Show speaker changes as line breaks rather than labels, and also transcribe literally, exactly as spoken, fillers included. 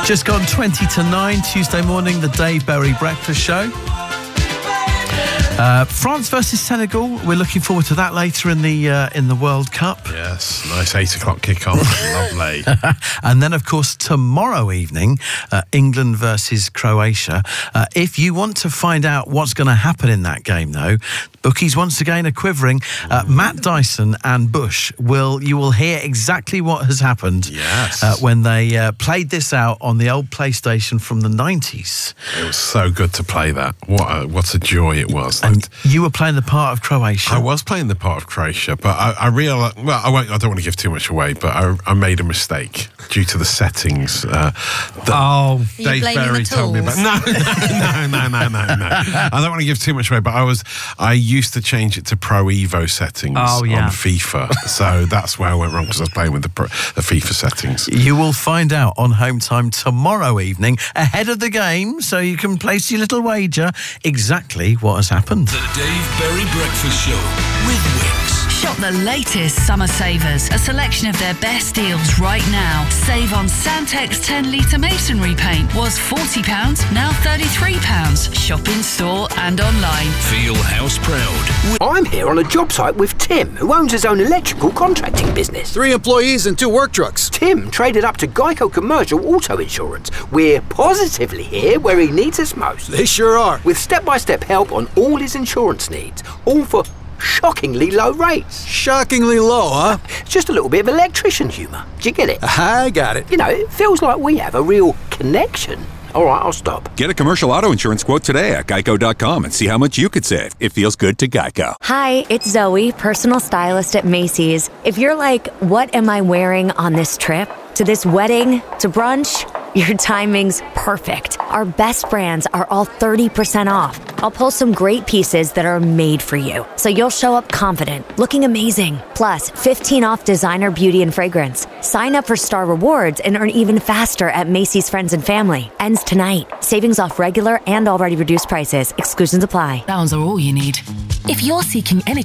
Just gone twenty to nine, Tuesday morning, the Dave Berry Breakfast Show. Uh, France versus Senegal. We're looking forward to that later in the uh, in the World Cup.
Yes, nice eight o'clock kickoff. Lovely.
And then, of course, tomorrow evening, uh, England versus Croatia. Uh, if you want to find out what's going to happen in that game, though, bookies once again are quivering. Uh, Matt Dyson and Bush will you will hear exactly what has happened.
Yes.
Uh, when they uh, played this out on the old PlayStation from the nineties.
It was so good to play that. What a, what a joy it was.
And you were playing the part of Croatia.
I was playing the part of Croatia, but I, I realised, well, I won't. I don't want to give too much away, but I, I made a mistake due to the settings. Uh, that
oh,
Dave Berry told me about. No, no, no, no, no, no. I don't want to give too much away, but I was. I used to change it to Pro Evo settings
oh, yeah.
on FIFA, so that's where I went wrong because I was playing with the Pro, the FIFA settings.
You will find out on Home Time tomorrow evening, ahead of the game, so you can place your little wager exactly what has happened.
The Dave Berry Breakfast Show with Wix.
Shop the latest summer savers, a selection of their best deals right now. Save on Santex ten litre masonry paint, was forty pounds, now thirty-three pounds. Shop in store and online.
Feel house proud.
I'm here on a job site with Tim, who owns his own electrical contracting business.
Three employees and two work trucks.
Tim traded up to Geico Commercial Auto Insurance. We're positively here where he needs us most.
They sure are.
With step-by-step help on all his insurance needs, all for shockingly low rates.
Shockingly low, huh?
Just a little bit of electrician humour. Do you get it?
I got it.
You know, it feels like we have a real connection. All right, I'll stop.
Get a commercial auto insurance quote today at geico dot com and see how much you could save. It feels good to Geico.
Hi, it's Zoe, personal stylist at Macy's. If you're like, what am I wearing on this trip? To this wedding? To brunch? Your timing's perfect. Our best brands are all thirty percent off. I'll pull some great pieces that are made for you, so you'll show up confident, looking amazing. Plus, fifteen off designer beauty and fragrance. Sign up for Star Rewards and earn even faster at Macy's Friends and Family. Ends tonight. Savings off regular and already reduced prices. Exclusions apply.
Those are all you need. If you're seeking any